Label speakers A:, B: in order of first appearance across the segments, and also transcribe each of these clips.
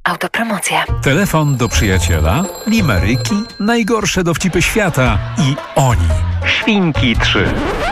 A: Autopromocja.
B: Telefon do przyjaciela, limeryki, najgorsze dowcipy świata i oni. Świnki 3.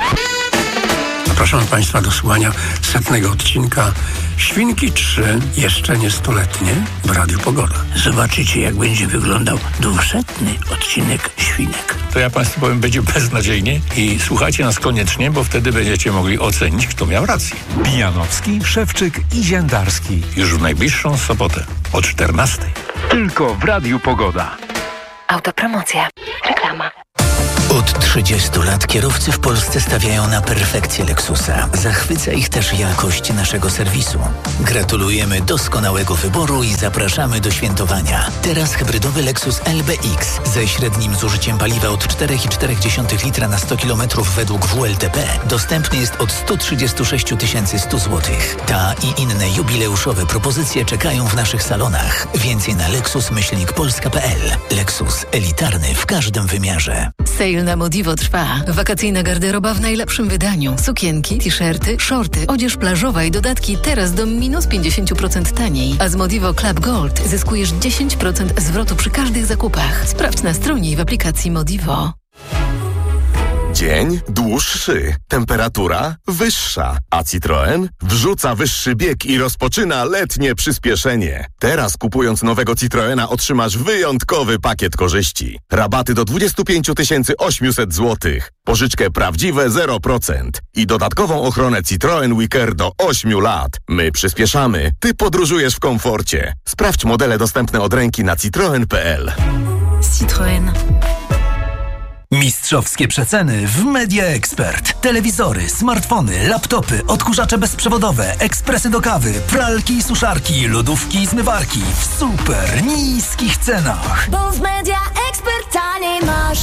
C: Zapraszam Państwa do słuchania 100. odcinka Świnki 3, jeszcze nie 100-letnie, w Radiu Pogoda. Zobaczycie, jak będzie wyglądał 200. odcinek Świnek.
D: To ja Państwu powiem, będzie beznadziejnie i słuchajcie nas koniecznie, bo wtedy będziecie mogli ocenić, kto miał rację.
B: Bijanowski, Szewczyk i Ziędarski.
D: Już w najbliższą sobotę o 14:00.
B: Tylko w Radiu Pogoda.
A: Autopromocja. Reklama.
E: Od 30 lat kierowcy w Polsce stawiają na perfekcję Lexusa. Zachwyca ich też jakość naszego serwisu. Gratulujemy doskonałego wyboru i zapraszamy do świętowania. Teraz hybrydowy Lexus LBX ze średnim zużyciem paliwa od 4,4 litra na 100 km według WLTP dostępny jest od 136 100 zł. Ta i inne jubileuszowe propozycje czekają w naszych salonach. Więcej na lexus-polska.pl. Lexus elitarny w każdym wymiarze.
F: Sale na Modivo trwa. Wakacyjna garderoba w najlepszym wydaniu. Sukienki, t-shirty, shorty, odzież plażowa i dodatki teraz do minus 50% taniej. A z Modivo Club Gold zyskujesz 10% zwrotu przy każdych zakupach. Sprawdź na stronie i w aplikacji Modivo.
G: Dzień dłuższy, temperatura wyższa, a Citroën wrzuca wyższy bieg i rozpoczyna letnie przyspieszenie. Teraz kupując nowego Citroena otrzymasz wyjątkowy pakiet korzyści. Rabaty do 25 800 zł, pożyczkę prawdziwe 0% i dodatkową ochronę Citroen WeCare do 8 lat. My przyspieszamy, ty podróżujesz w komforcie. Sprawdź modele dostępne od ręki na citroen.pl.
F: Citroën.
H: Mistrzowskie przeceny w Media Expert. Telewizory, smartfony, laptopy, odkurzacze bezprzewodowe, ekspresy do kawy, pralki i suszarki, lodówki i zmywarki w super niskich cenach.
I: Bo w Media Expert taniej masz.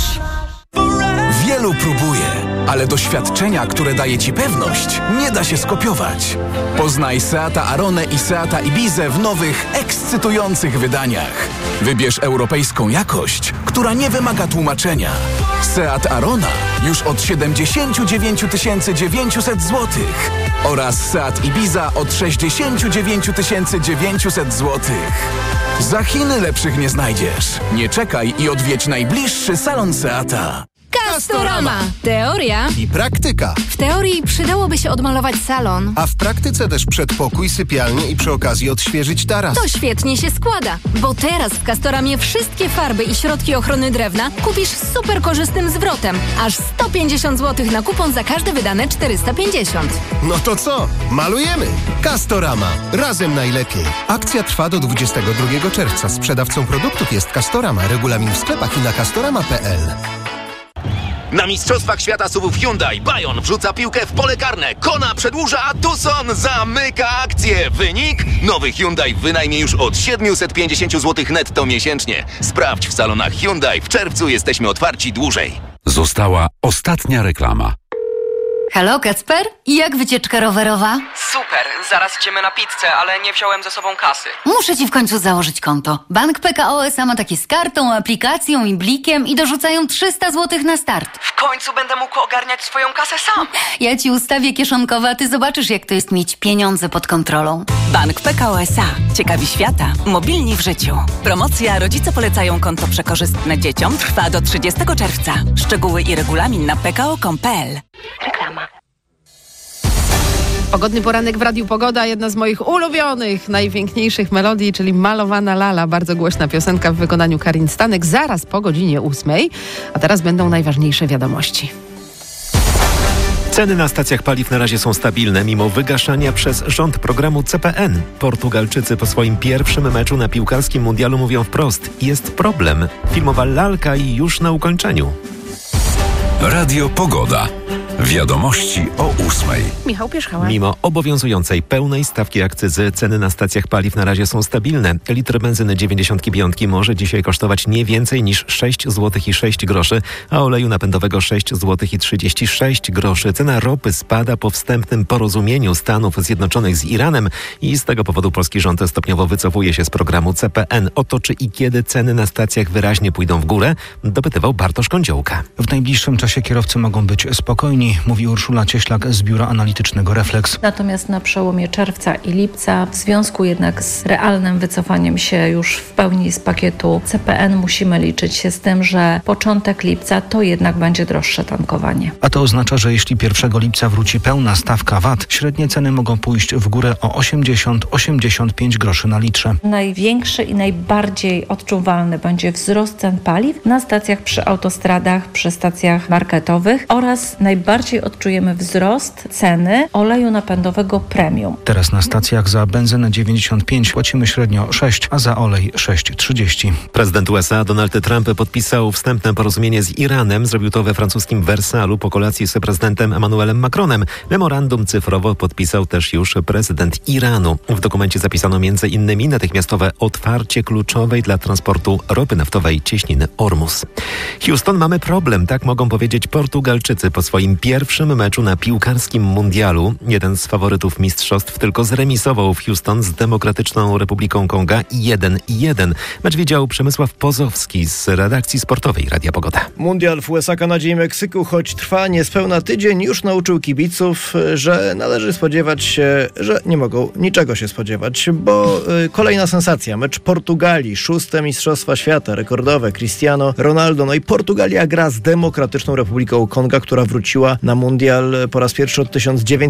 J: Wielu próbuje, ale doświadczenia, które daje Ci pewność, nie da się skopiować. Poznaj Seata Aronę i Seata Ibizę w nowych, ekscytujących wydaniach. Wybierz europejską jakość, która nie wymaga tłumaczenia. Seat Arona już od 79 900 zł oraz Seat Ibiza od 69 900 zł. Za Chiny lepszych nie znajdziesz. Nie czekaj i odwiedź najbliższy salon Seata.
K: Castorama. Teoria
L: i praktyka.
K: W teorii przydałoby się odmalować salon.
L: A w praktyce też przedpokój, sypialnię i przy okazji odświeżyć taras.
K: To świetnie się składa, bo teraz w Castoramie wszystkie farby i środki ochrony drewna kupisz z super korzystnym zwrotem. Aż 150 zł na kupon za każde wydane 450.
L: No to co? Malujemy! Castorama. Razem najlepiej. Akcja trwa do 22 czerwca. Sprzedawcą produktów jest Castorama. Regulamin w sklepach i na castorama.pl.
M: Na Mistrzostwach Świata SUV-ów Hyundai Bayon wrzuca piłkę w pole karne. Kona przedłuża, a Tucson zamyka akcję. Wynik? Nowy Hyundai w wynajmie już od 750 zł netto miesięcznie. Sprawdź w salonach Hyundai. W czerwcu jesteśmy otwarci dłużej.
B: Została ostatnia reklama.
N: Halo, Kacper? I jak wycieczka rowerowa?
O: Super, zaraz idziemy na pizzę, ale nie wziąłem ze sobą kasy.
N: Muszę ci w końcu założyć konto. Bank PKO SA ma takie z kartą, aplikacją i blikiem i dorzucają 300 zł na start.
O: W końcu będę mógł ogarniać swoją kasę sam.
N: Ja ci ustawię kieszonkowe, a ty zobaczysz, jak to jest mieć pieniądze pod kontrolą.
P: Bank PKO SA. Ciekawi świata. Mobilni w życiu. Promocja Rodzice polecają konto przekorzystne dzieciom trwa do 30 czerwca. Szczegóły i regulamin na pko.pl.
A: Reklama.
Q: Pogodny poranek w Radiu Pogoda, jedna z moich ulubionych, najpiękniejszych melodii, czyli Malowana Lala. Bardzo głośna piosenka w wykonaniu Karin Stanek, zaraz po godzinie 8. A teraz będą najważniejsze wiadomości.
R: Ceny na stacjach paliw na razie są stabilne, mimo wygaszania przez rząd programu CPN. Portugalczycy po swoim pierwszym meczu na piłkarskim mundialu mówią wprost: jest problem. Filmowa lalka i już na ukończeniu.
B: Radio Pogoda. Wiadomości o 8.
Q: Michał Pierzchała.
R: Mimo obowiązującej pełnej stawki akcyzy ceny na stacjach paliw na razie są stabilne. Litr benzyny 95 może dzisiaj kosztować nie więcej niż 6 zł i 6 groszy, a oleju napędowego 6 zł i 36 groszy. Cena ropy spada po wstępnym porozumieniu Stanów Zjednoczonych z Iranem i z tego powodu polski rząd stopniowo wycofuje się z programu CPN. O to, czy i kiedy ceny na stacjach wyraźnie pójdą w górę, dopytywał Bartosz Kądziołka.
S: W najbliższym czasie kierowcy mogą być spokojni. dni, mówi Urszula Cieślak z Biura Analitycznego Refleks.
T: Natomiast na przełomie czerwca i lipca, w związku jednak z realnym wycofaniem się już w pełni z pakietu CPN, musimy liczyć się z tym, że początek lipca to jednak będzie droższe tankowanie.
S: A to oznacza, że jeśli 1 lipca wróci pełna stawka VAT, średnie ceny mogą pójść w górę o 80-85 groszy na litrze.
T: Największy i najbardziej odczuwalny będzie wzrost cen paliw na stacjach przy autostradach, przy stacjach marketowych oraz najbardziej odczujemy wzrost ceny oleju napędowego premium.
S: Teraz na stacjach za benzynę 95 płacimy średnio 6, a za olej 6,30.
R: Prezydent USA Donald Trump podpisał wstępne porozumienie z Iranem. Zrobił to we francuskim Wersalu po kolacji z prezydentem Emmanuelem Macronem. Memorandum cyfrowo podpisał też już prezydent Iranu. W dokumencie zapisano m.in. natychmiastowe otwarcie kluczowej dla transportu ropy naftowej cieśniny Ormus. Houston, mamy problem, tak mogą powiedzieć Portugalczycy po swoim pierwszym meczu na piłkarskim mundialu. Jeden z faworytów mistrzostw tylko zremisował w Houston z Demokratyczną Republiką Konga 1-1. Mecz widział Przemysław Pozowski z redakcji sportowej Radia Pogoda.
U: Mundial w USA, Kanadzie i Meksyku, choć trwa niespełna tydzień, już nauczył kibiców, że należy spodziewać się, że nie mogą niczego się spodziewać, bo kolejna sensacja. Mecz Portugalii, 6. Mistrzostwa Świata, rekordowe, Cristiano Ronaldo. No i Portugalia gra z Demokratyczną Republiką Konga, która wróciła na mundial po raz pierwszy od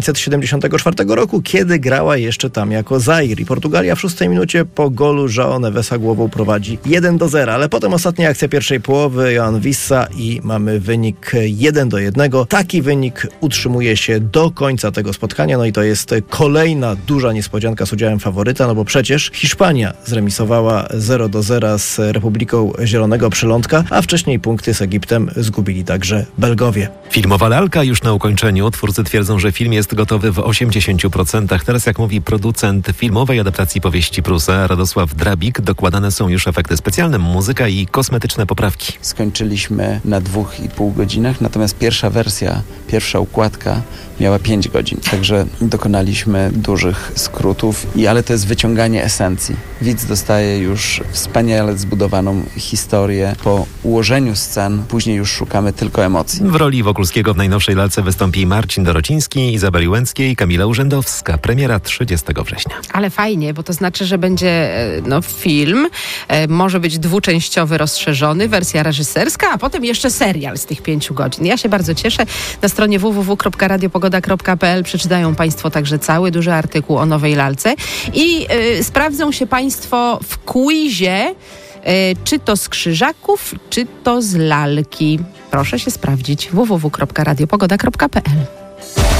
U: 1974 roku, kiedy grała jeszcze tam jako Zair. I Portugalia w 6. minucie po golu João Nevesa głową prowadzi 1-0, ale potem ostatnia akcja pierwszej połowy, Joan Wissa i mamy wynik 1-1. Taki wynik utrzymuje się do końca tego spotkania, no i to jest kolejna duża niespodzianka z udziałem faworyta, no bo przecież Hiszpania zremisowała 0-0 z Republiką Zielonego Przylądka, a wcześniej punkty z Egiptem zgubili także Belgowie.
R: Filmowa lalka już na ukończeniu. Twórcy twierdzą, że film jest gotowy w 80%. Teraz, jak mówi producent filmowej adaptacji powieści Prusa, Radosław Drabik, dokładane są już efekty specjalne, muzyka i kosmetyczne poprawki.
V: Skończyliśmy na 2,5 godzinach, natomiast pierwsza układka miała 5 godzin. Także dokonaliśmy dużych skrótów, ale to jest wyciąganie esencji. Widz dostaje już wspaniale zbudowaną historię. Po ułożeniu scen później już szukamy tylko emocji.
R: W roli Wokulskiego w najnowszej lalce wystąpi Marcin Dorociński, Izabela Łęckiej i Kamila Urzędowska. Premiera 30 września.
Q: Ale fajnie, bo to znaczy, że będzie film, może być dwuczęściowy, rozszerzony, wersja reżyserska, a potem jeszcze serial z tych 5 godzin. Ja się bardzo cieszę. Na stronie www.radiopogoda.pl przeczytają Państwo także cały duży artykuł o nowej lalce i sprawdzą się Państwo w quizie, czy to z krzyżaków, czy to z lalki. Proszę się sprawdzić www.radiopogoda.pl.